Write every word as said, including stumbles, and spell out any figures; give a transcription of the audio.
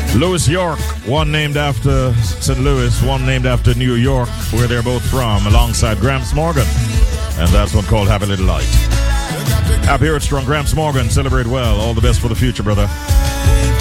Louis York, one named after Saint Louis, one named after New York, where they're both from, alongside Gramps Morgan. And that's one called Have a Little Light. Happy Earth Strong, Gramps Morgan, celebrate well. All the best for the future, brother.